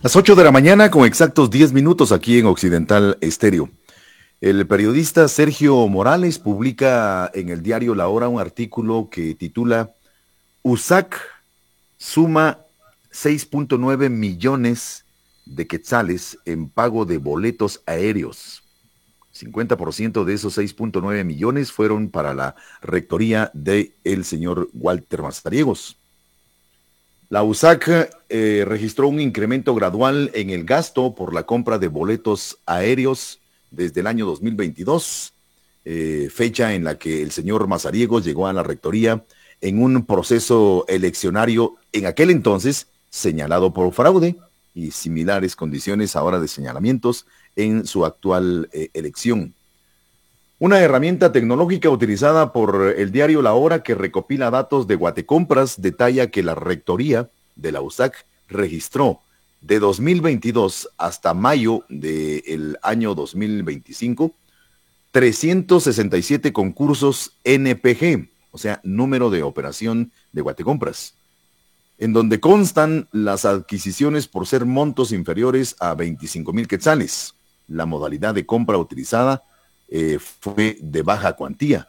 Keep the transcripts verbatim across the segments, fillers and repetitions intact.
Las ocho de la mañana con exactos diez minutos aquí en Occidental Estéreo. El periodista Sergio Morales publica en el diario La Hora un artículo que titula U S A C suma seis punto nueve millones de quetzales en pago de boletos aéreos. cincuenta por ciento de esos seis punto nueve millones fueron para la rectoría del señor Walter Mazariegos. La U S A C eh, registró un incremento gradual en el gasto por la compra de boletos aéreos desde el año dos mil veintidós, eh, fecha en la que el señor Mazariegos llegó a la rectoría en un proceso eleccionario en aquel entonces señalado por fraude y similares condiciones ahora de señalamientos en su actual eh, elección. Una herramienta tecnológica utilizada por el diario La Hora que recopila datos de Guatecompras detalla que la rectoría de la U S A C registró de dos mil veintidós hasta mayo del año dos mil veinticinco trescientos sesenta y siete concursos N P G, o sea, número de operación de Guatecompras, en donde constan las adquisiciones por ser montos inferiores a veinticinco mil quetzales. La modalidad de compra utilizada Eh, fue de baja cuantía.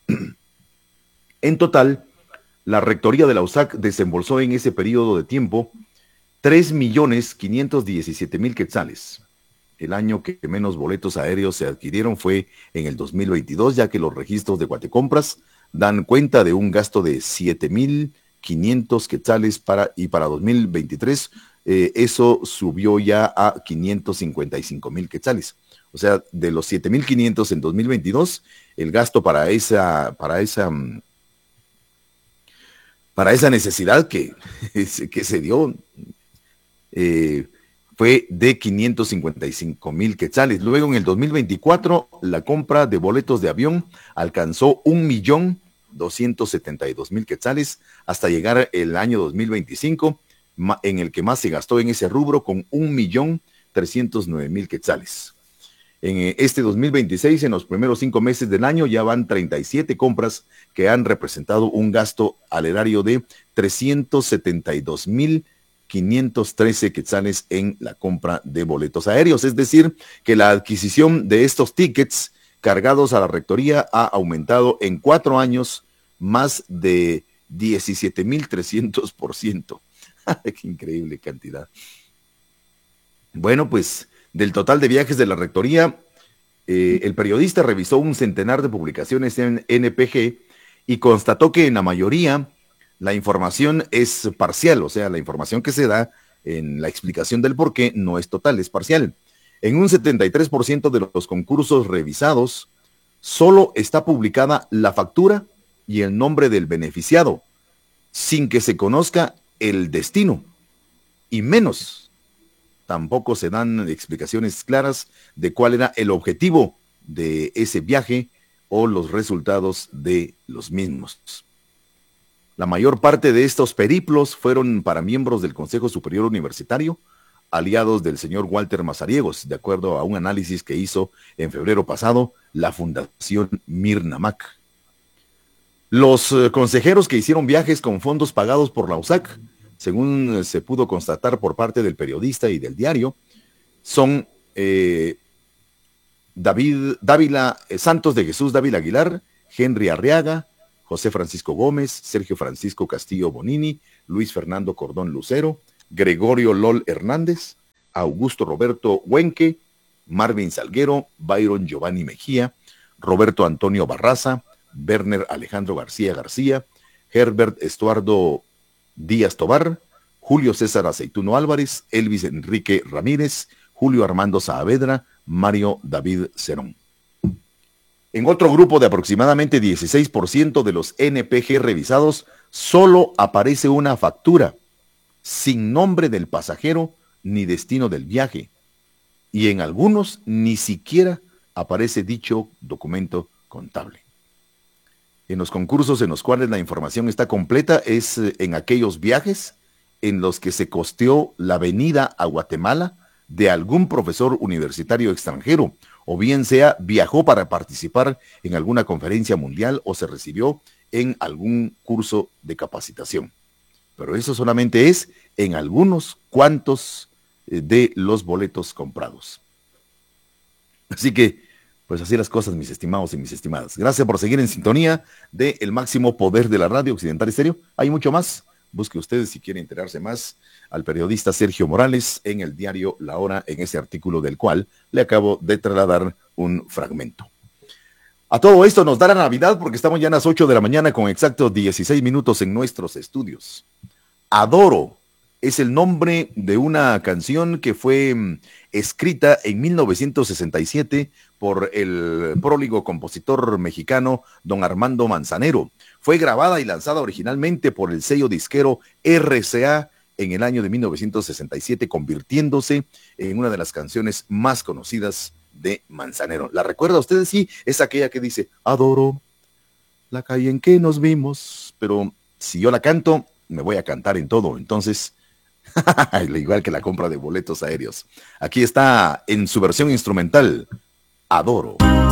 En total, la rectoría de la U S A C desembolsó en ese periodo de tiempo tres millones quinientos diecisiete mil quetzales. El año que menos boletos aéreos se adquirieron fue en el dos mil veintidós, ya que los registros de Guatecompras dan cuenta de un gasto de siete mil quinientos quetzales para, y para dos mil veintitrés eh, eso subió ya a quinientos cincuenta y cinco mil quetzales. O sea, de los siete mil quinientos en dos mil veintidós, el gasto para esa, para esa, para esa necesidad que, que se dio eh, fue de quinientos cincuenta y cinco mil quetzales. Luego, en el dos mil veinticuatro, la compra de boletos de avión alcanzó un millón doscientos setenta y dos mil quetzales hasta llegar el año dos mil veinticinco, en el que más se gastó en ese rubro con un millón trescientos nueve mil quetzales. En este dos mil veintiséis, en los primeros cinco meses del año, ya van treinta y siete compras que han representado un gasto al erario de trescientos setenta y dos mil quinientos trece quetzales en la compra de boletos aéreos. Es decir, que la adquisición de estos tickets cargados a la rectoría ha aumentado en cuatro años más de diecisiete mil trescientos por ciento. ¡Qué increíble cantidad! Bueno, pues del total de viajes de la rectoría, eh, el periodista revisó un centenar de publicaciones en N P G y constató que en la mayoría la información es parcial, o sea, la información que se da en la explicación del porqué no es total, es parcial. En un setenta y tres por ciento de los concursos revisados, solo está publicada la factura y el nombre del beneficiado, sin que se conozca el destino, y menos tampoco se dan explicaciones claras de cuál era el objetivo de ese viaje o los resultados de los mismos. La mayor parte de estos periplos fueron para miembros del Consejo Superior Universitario, aliados del señor Walter Mazariegos, de acuerdo a un análisis que hizo en febrero pasado la Fundación Mirnamac. Los eh, consejeros que hicieron viajes con fondos pagados por la U S A C, según se pudo constatar por parte del periodista y del diario, son eh, David Dávila, eh, Santos de Jesús Dávila Aguilar, Henry Arriaga, José Francisco Gómez, Sergio Francisco Castillo Bonini, Luis Fernando Cordón Lucero, Gregorio Lol Hernández, Augusto Roberto Huenque, Marvin Salguero, Byron Giovanni Mejía, Roberto Antonio Barraza, Werner Alejandro García García, Herbert Estuardo Díaz Tobar, Julio César Aceituno Álvarez, Elvis Enrique Ramírez, Julio Armando Saavedra, Mario David Cerón. En otro grupo de aproximadamente dieciséis por ciento de los N P G revisados, solo aparece una factura, sin nombre del pasajero ni destino del viaje, y en algunos ni siquiera aparece dicho documento contable. En los concursos en los cuales la información está completa es en aquellos viajes en los que se costeó la venida a Guatemala de algún profesor universitario extranjero, o bien sea viajó para participar en alguna conferencia mundial o se recibió en algún curso de capacitación. Pero eso solamente es en algunos cuantos eh, de los boletos comprados. Así que, pues así las cosas, mis estimados y mis estimadas. Gracias por seguir en sintonía de El Máximo Poder de la Radio Occidental Estéreo. Hay mucho más. Busque ustedes, si quiere enterarse más, al periodista Sergio Morales en el diario La Hora, en ese artículo del cual le acabo de trasladar un fragmento. A todo esto nos da la Navidad porque estamos ya a las ocho de la mañana con exactos dieciséis minutos en nuestros estudios. Adoro es el nombre de una canción que fue mm, escrita en mil novecientos sesenta y siete por el próligo compositor mexicano don Armando Manzanero. Fue grabada y lanzada originalmente por el sello disquero R C A en el año de mil novecientos sesenta y siete, convirtiéndose en una de las canciones más conocidas de Manzanero. ¿La recuerda usted? Sí, es aquella que dice, adoro la calle en que nos vimos, pero si yo la canto, me voy a cantar en todo, entonces, igual que la compra de boletos aéreos. Aquí está en su versión instrumental, Adoro.